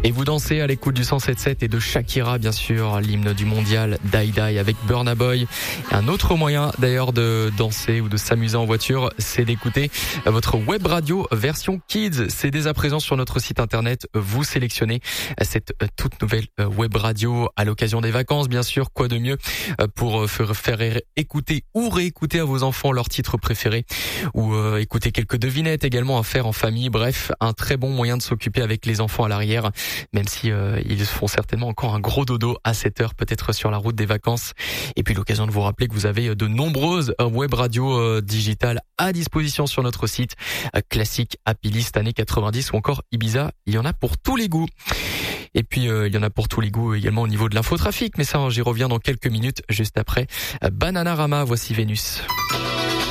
Et vous dansez à l'écoute du 107.7 et de Shakira, bien sûr, l'hymne du mondial, Die Die avec Burna Boy. Et un autre moyen d'ailleurs de danser ou de s'amuser en voiture, c'est d'écouter votre web radio version Kids. C'est dès à présent sur notre site internet. Vous sélectionnez cette toute nouvelle web radio à l'occasion des vacances, bien sûr. Quoi de mieux pour faire écouter ou réécouter à vos enfants leurs titres préférés ou écouter quelques devinettes également à faire en famille. Bref, un très bon moyen de s'occuper avec les enfants à l'arrière, même si ils font certainement encore un gros dodo à cette heure, peut-être sur la route des vacances. Et puis l'occasion de vous rappeler que vous avez de nombreuses web radios digitales à disposition sur notre site. Classique, Happy List, années 90 ou encore Ibiza, il y en a pour tous les goûts. Et puis il y en a pour tous les goûts également au niveau de l'infotrafic, mais ça j'y reviens dans quelques minutes, juste après Bananarama. Voici Vénus.